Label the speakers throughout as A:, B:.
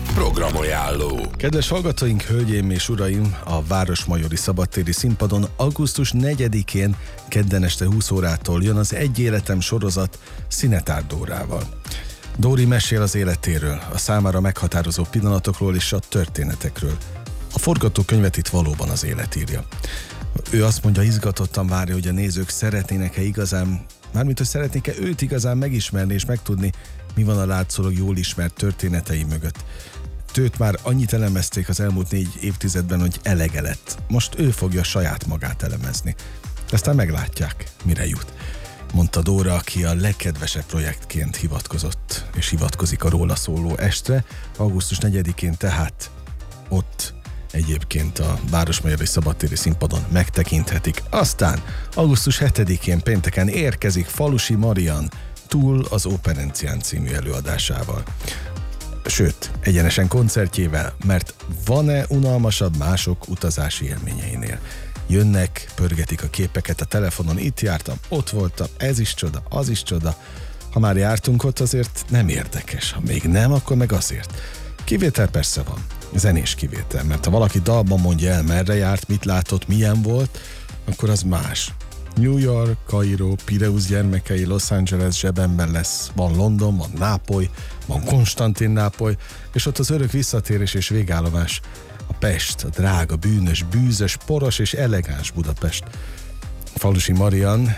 A: Programajánló.
B: Kedves hallgatóink, hölgyeim és uraim, a Városmajori Szabadtéri Színpadon augusztus 4-én kedden este 20 órától jön az Egy életem sorozat Szinetár Dórával. Dóri mesél az életéről, a számára meghatározó pillanatokról és a történetekről. A forgatókönyvet itt valóban az élet írja. Ő azt mondja, izgatottan várja, hogy a nézők szeretnének-e igazán, mármint hogy szeretnék-e őt igazán megismerni és megtudni, mi van a látszólag jól ismert történetei mögött. Őt már annyit elemezték az elmúlt 4 évtizedben, hogy elege lett. Most ő fogja saját magát elemezni. Aztán meglátják, mire jut. Mondta Dóra, aki a legkedvesebb projektként hivatkozott, és hivatkozik a róla szóló estre, augusztus 4-én tehát ott egyébként a Városmajori Szabadtéri Színpadon megtekinthetik. Aztán augusztus 7-én pénteken érkezik Falusi Marian Túl az Operencián című előadásával. Sőt, egyenesen koncertjével, mert van-e unalmasabb mások utazási élményeinél? Jönnek, pörgetik a képeket a telefonon, itt jártam, ott voltam, ez is csoda, az is csoda. Ha már jártunk ott, azért nem érdekes, ha még nem, akkor meg azért. Kivétel persze van, zenés kivétel, mert ha valaki dalban mondja el, merre járt, mit látott, milyen volt, akkor az más. New York, Kairó, Pireus gyermekei, Los Angeles zsebemben lesz, van London, van Nápoly, van Konstantinápoly, és ott az örök visszatérés és végállomás a Pest, a drága, bűnös, bűzös, poros és elegáns Budapest. Falusi Marian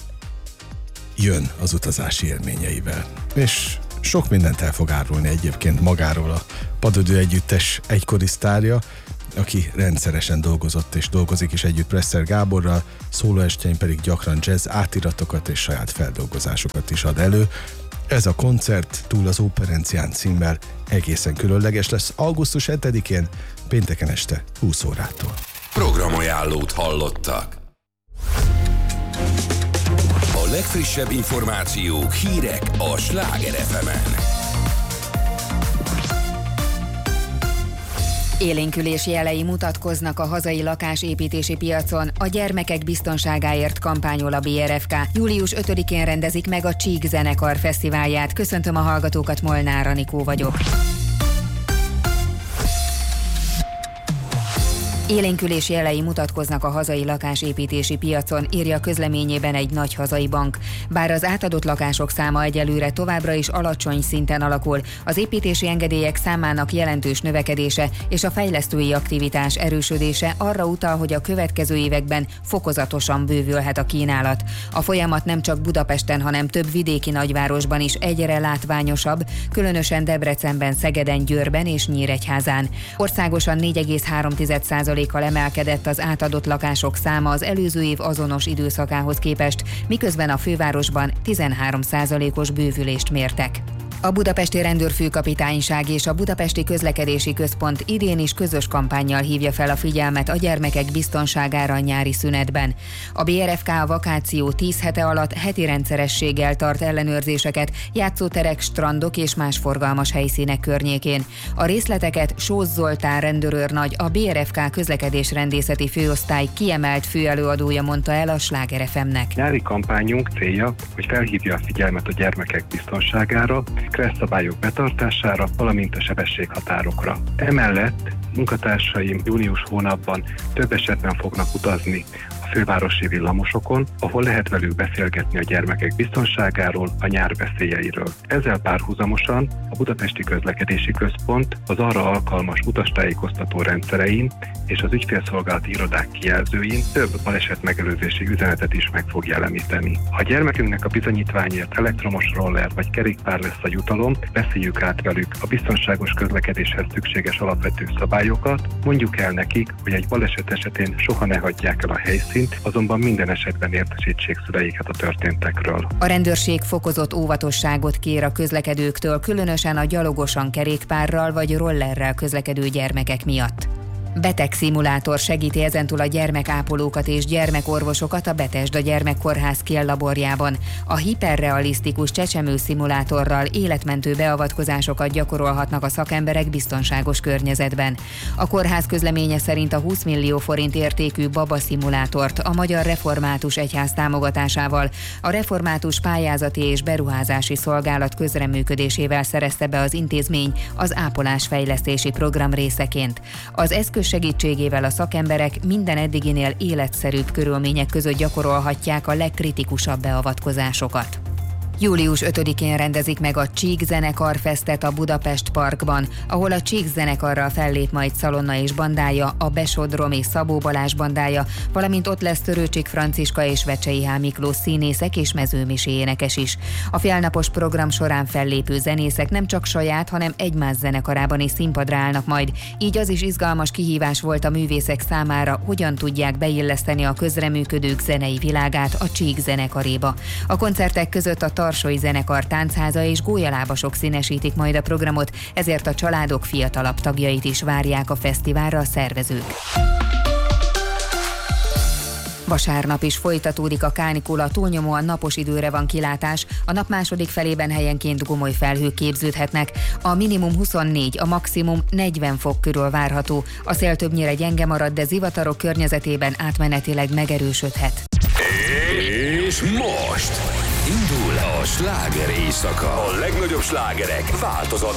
B: jön az utazási élményeivel, és sok mindent el fog árulni egyébként magáról a Padödő Együttes egykori sztárja, aki rendszeresen dolgozott és dolgozik is együtt Presser Gáborral, szólóestjein pedig gyakran jazz átiratokat és saját feldolgozásokat is ad elő. Ez a koncert Túl az Operencián címmel egészen különleges lesz augusztus 7-én, pénteken este 20 órától.
A: Programajánlót hallottak. A legfrissebb információk, hírek a Sláger FM-en.
C: Élénkülés jelei mutatkoznak a hazai lakásépítési piacon, a gyermekek biztonságáért kampányol a BRFK. Július 5-én rendezik meg a Csík zenekar fesztiválját. Köszöntöm a hallgatókat, Molnár Anikó vagyok. Élénkülés jelei mutatkoznak a hazai lakásépítési piacon, írja közleményében egy nagy hazai bank. Bár az átadott lakások száma egyelőre továbbra is alacsony szinten alakul, az építési engedélyek számának jelentős növekedése és a fejlesztői aktivitás erősödése arra utal, hogy a következő években fokozatosan bővülhet a kínálat. A folyamat nem csak Budapesten, hanem több vidéki nagyvárosban is egyre látványosabb, különösen Debrecenben, Szegeden, Győrben és Nyíregyházán. Országosan 4,3%-kal emelkedett az átadott lakások száma az előző év azonos időszakához képest, miközben a fővárosban 13%-os bővülést mértek. A Budapesti Rendőrfőkapitányság és a Budapesti Közlekedési Központ idén is közös kampánnyal hívja fel a figyelmet a gyermekek biztonságára a nyári szünetben. A BRFK a vakáció 10 hete alatt heti rendszerességgel tart ellenőrzéseket játszóterek, strandok és más forgalmas helyszínek környékén. A részleteket Sósz Zoltán rendőrőrnagy, a BRFK közlekedésrendészeti főosztály kiemelt főelőadója mondta el a Sláger FM-nek.
D: Nyári kampányunk célja, hogy felhívja a figyelmet a gyermekek biztonságára, stresszabályok betartására, valamint a sebességhatárokra. Emellett munkatársaim június hónapban több esetben fognak utazni a fővárosi villamosokon, ahol lehet velük beszélgetni a gyermekek biztonságáról, a nyár veszélyeiről. Ezzel párhuzamosan a Budapesti Közlekedési Központ az arra alkalmas utastájékoztató rendszerein és az ügyfélszolgálati irodák kijelzőin több baleset megelőzési üzenetet is meg fog jeleníteni. Ha a gyermekünknek a bizonyítványért elektromos roller vagy kerékpár lesz a jutalom, beszéljük át velük a biztonságos közlekedéshez szükséges alapvető szabályokat, mondjuk el nekik, hogy egy baleset esetén soha ne hagyják el a helyszínt, azonban minden esetben értesítsék szüleiket a történtekről.
C: A rendőrség fokozott óvatosságot kér a közlekedőktől, különösen a gyalogosan kerékpárral vagy rollerrel közlekedő gyermekek miatt. Betegszimulátor segíti ezentúl a gyermekápolókat és gyermekorvosokat a Bethesda Gyermekkórház Kiel laborjában. A hiperrealisztikus csecsemőszimulátorral életmentő beavatkozásokat gyakorolhatnak a szakemberek biztonságos környezetben. A kórház közleménye szerint a 20 millió forint értékű babaszimulátort a Magyar Református Egyház támogatásával a Református Pályázati és Beruházási Szolgálat közreműködésével szerezte be az intézmény az ápolásfejlesztési program részeként. Az eszköz segítségével a szakemberek minden eddiginél életszerűbb körülmények között gyakorolhatják a legkritikusabb beavatkozásokat. Július 5-én rendezik meg a Csík Zenekarfestet a Budapest Parkban, ahol a Csík zenekarral fellép majd Szalonna és bandája, a Besodrom és Szabó Balázs bandája, valamint ott lesz Törőcsik Franciska és Vecsei H. Miklós színészek és mezőmisi énekes is. A félnapos program során fellépő zenészek nem csak saját, hanem egymás zenekarában is színpadra állnak majd, így az is izgalmas kihívás volt a művészek számára, hogyan tudják beilleszteni a közreműködők zenei világát a Csík zenekaréba. A koncertek között a Tarsói Zenekar táncháza és gólyalábasok színesítik majd a programot, ezért a családok fiatalabb tagjait is várják a fesztiválra a szervezők. Vasárnap is folytatódik a kánikula, túlnyomóan napos időre van kilátás, a nap második felében helyenként gomoly felhők képződhetnek, a minimum 24, a maximum 40 fok körül várható, a szél többnyire gyenge marad, de zivatarok környezetében átmenetileg megerősödhet.
A: És most indul a sláger éjszaka. A legnagyobb slágerek változatlan